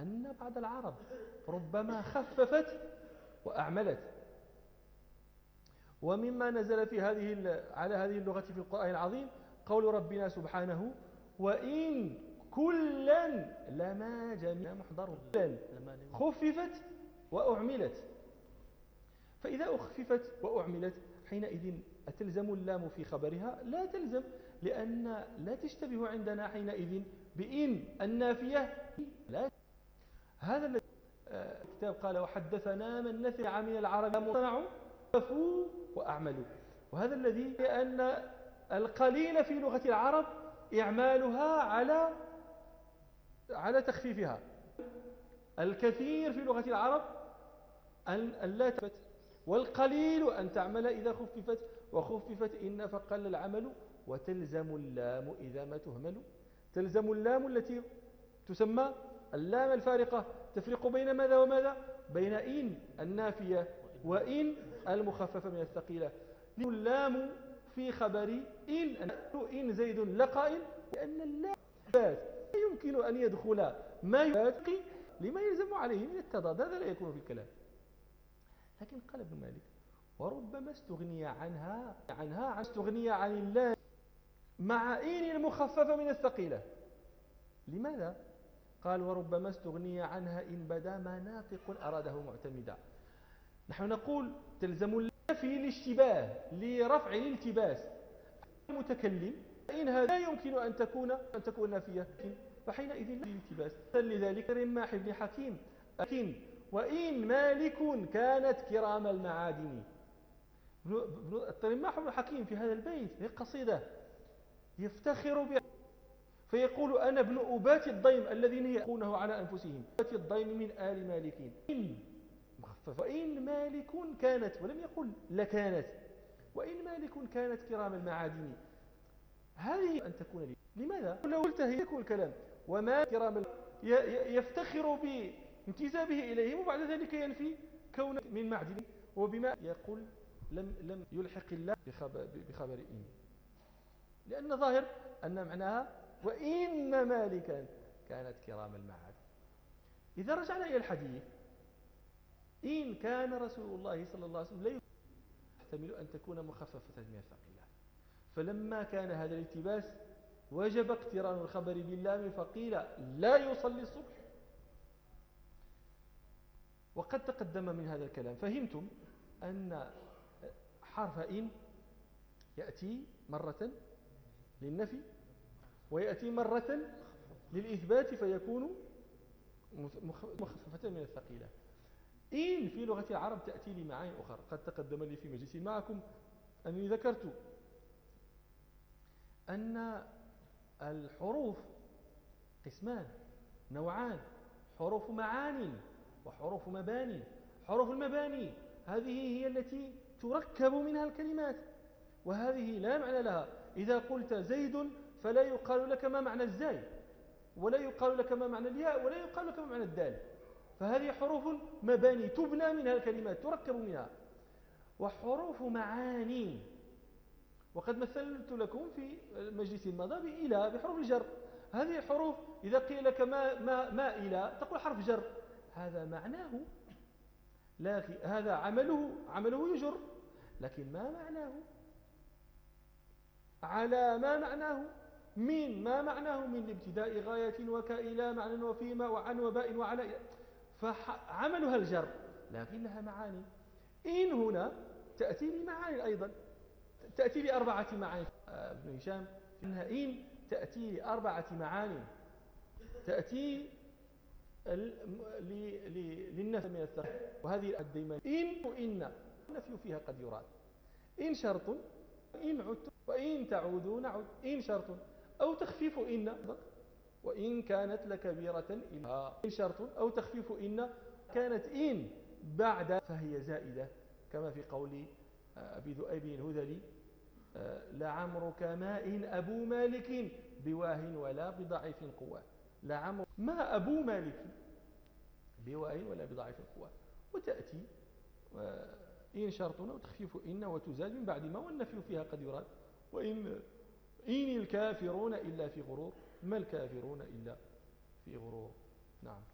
أن بعض العرب ربما خففت وأعملت. ومما نزل في على هذه اللغة في القرآن العظيم قول ربنا سبحانه وإن كلا لما جميع محضر، خففت وأعملت. فإذا أخففت وأعملت حينئذ أتلزم اللام في خبرها؟ لا تلزم، لأن لا تشتبه عندنا حينئذ بإن النافية. لا، هذا الذي الكتاب قال وحدثنا من نفع من العرب صنعوا خفوا وأعملوا. وهذا الذي لأن القليل في لغة العرب إعمالها على تخفيفها، الكثير في لغة العرب أن لا تخفف، والقليل أن تعمل إذا خففت، وخففت إن فقل العمل. وتلزم اللام إذا ما تهمل، تلزم اللام التي تسمى اللام الفارقة، تفرق بين ماذا وماذا؟ بين إن النافية وإن المخففة من الثقيلة. اللام في خبر إن زيد لقائم، لأن اللام لا يمكن أن يدخل ما يلاقي لما يلزم عليه من التضاد، هذا لا يكون في الكلام. لكن قال ابن مالك وربما استغني عنها استغني عن اللام مع إن المخففة من الثقيلة. لماذا؟ قال وربما استغني عنها إن بدا ما ناطق أراده معتمدا. نحن نقول تلزم اللام في الاشتباه لرفع الالتباس المتكلم، إن هذا لا يمكن أن تكون نافية، فحينئذ لا الالتباس. لذلك رماح بن حكيم وإن مالك كانت كرام المعادن. رماح بن حكيم في هذا البيت هي قصيدة يفتخر بها، فيقول أنا ابن أبات الضيم الذين يأخونه على أنفسهم، أبات الضيم من آل مالكين. إن مخفف، وإن مالك كانت، ولم يقل لكانت، وإن مالك كانت كرام المعادن. هذه أن تكون لي. لماذا؟ لو قلت هي يكون الكلام وما كرام يفتخر بانتسابه إليهم، وبعد ذلك ينفي كون من معدن. وبما يقول لم يلحق الله بخبر إن، لأن ظاهر أن معناها وإن مالكا كانت كرام المعادن. إذا رجعنا إلى الحديث، إن كان رسول الله صلى الله عليه وسلم لا يحتمل أن تكون مخففة من الثقيلة، فلما كان هذا الالتباس وجب اقتران الخبر باللام، فقيل لا يصلي الصبح. وقد تقدم من هذا الكلام فهمتم أن حرف إن يأتي مرة للنفي ويأتي مرة للإثبات، فيكون مخففة من الثقيلة. إن في لغة العرب تأتي لمعاني أخرى. قد تقدم لي في مجلس معكم أنني ذكرت أن الحروف قسمان نوعان، حروف معان وحروف مباني. حروف المباني هذه هي التي تركب منها الكلمات، وهذه لا معنى لها. إذا قلت زيد فلا يقال لك ما معنى الزاي، ولا يقال لك ما معنى الياء، ولا يقال لك ما معنى الدال. فهذه حروف مباني تبنى منها الكلمات، تركب منها. وحروف معاني، وقد مثلت لكم في المجلس الماضي بإلى بحروف الجر. هذه الحروف إذا قيل لك ما إلى تقول حرف جر، هذا معناه، لكن هذا عمله يجر، لكن ما معناه على ما معناه من ما معناه من ابتداء غاية وكإلى معنى وفيما وعن وباء وعلى، فعملها الجر لكن لها معاني. إن هنا تأتي لمعاني أيضا، تأتي لأربعة معاني. ابن هشام إنها إن تأتي لأربعة معاني. تأتي للنفي من الثقل، وهذه الديمان إن وإن النفي فيها قد يراد. إن شرط إن عدت وإن تعودون عد. إن شرط أو تخفيف إن، وإن كانت لكبيرة إن شرط أو تخفيف إن كانت إن بعد فهي زائدة، كما في قول أبي ذؤيب الهذلي لعمرك ما إن أبو مالك بواه ولا بضعيف قوة. لعمر ما أبو مالك بواه ولا بضعيف قوة. وتأتي إن شرط أو تخفيف إن وتزاد من بعد ما، والنفي فيها قد يراد. وإن الكافرون إلا في غرور، ما الكافرون إلا في غرور. نعم.